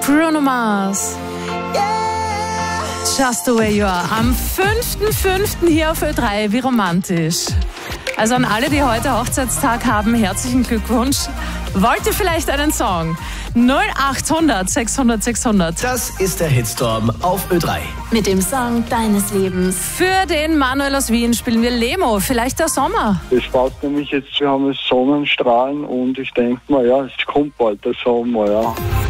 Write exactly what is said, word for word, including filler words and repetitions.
Bruno Mars. Just the way you are. Am fünften fünften hier auf Ö drei. Wie romantisch. Also an alle, die heute Hochzeitstag haben, herzlichen Glückwunsch. Wollt ihr vielleicht einen Song? null achthundert sechshundert sechshundert. Das ist der Hitstorm auf Ö drei. Mit dem Song deines Lebens. Für den Manuel aus Wien spielen wir Lemo. Vielleicht der Sommer. Das passt nämlich jetzt, wir haben jetzt Sonnenstrahlen und ich denke mal, ja, es kommt bald der Sommer, ja.